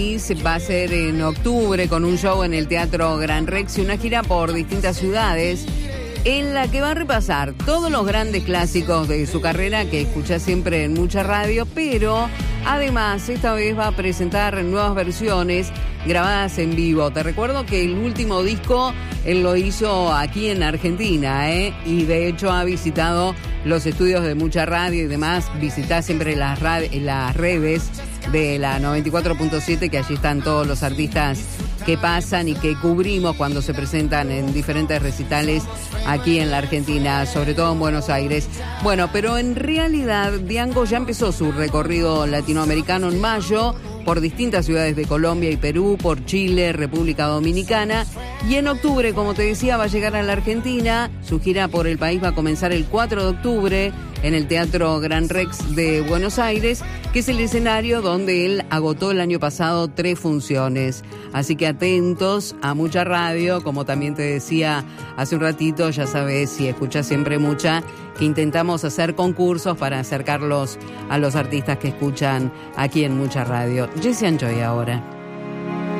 Va a ser en octubre con un show en el Teatro Gran Rex y una gira por distintas ciudades en la que va a repasar todos los grandes clásicos de su carrera que escucha siempre en mucha radio, pero además esta vez va a presentar nuevas versiones grabadas en vivo. Te recuerdo que el último disco él lo hizo aquí en Argentina, y de hecho ha visitado los estudios de mucha radio y demás. Visita siempre las redes de la 94.7, que allí están todos los artistas que pasan y que cubrimos cuando se presentan en diferentes recitales aquí en la Argentina, sobre todo en Buenos Aires. Bueno, pero en realidad Diango ya empezó su recorrido latinoamericano en mayo por distintas ciudades de Colombia y Perú, por Chile, República Dominicana, y en octubre, como te decía, va a llegar a la Argentina. Su gira por el país va a comenzar el 4 de octubre en el Teatro Gran Rex de Buenos Aires, que es el escenario donde él agotó el año pasado 3 funciones. Así que atentos a mucha radio, como también te decía hace un ratito, ya sabes, si escuchas siempre mucha, que intentamos hacer concursos para acercarlos a los artistas que escuchan aquí en mucha radio. Jesse and Joy ahora.